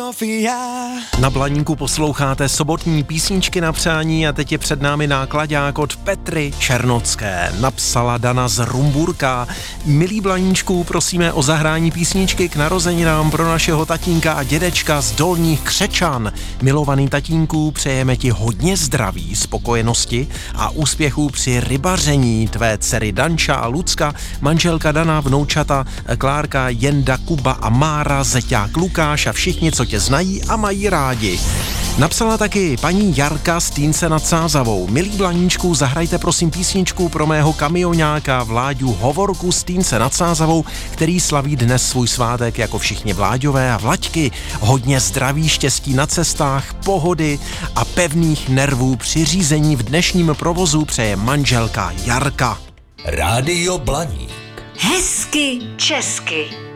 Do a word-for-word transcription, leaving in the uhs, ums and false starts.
Sofia. Na Blaníku posloucháte sobotní písničky na přání a teď je před námi náklaďák od Petry Černocké. Napsala Dana z Rumburka. Milí Blaníčku, prosíme o zahrání písničky k narozeninám pro našeho tatínka a dědečka z Dolních Křečan. Milovaný tatínku, přejeme ti hodně zdraví, spokojenosti a úspěchů při rybaření. Tvé dcery Danča a Lucka, manželka Dana, vnoučata Klárka, Jenda, Kuba a Mára, zeťák Lukáš a všichni, co tě znají a mají rádi. Napsala taky paní Jarka z Týnce nad Sázavou. Milí Blaníčku, zahrajte prosím písničku pro mého kamioňáka Vláďu Hovorku z Týnce nad Sázavou, který slaví dnes svůj svátek jako všichni Vláďové a Vlaďky. Hodně zdraví, štěstí na cestách, pohody a pevných nervů při řízení v dnešním provozu přeje manželka Jarka. Rádio Blaník. Hezky česky.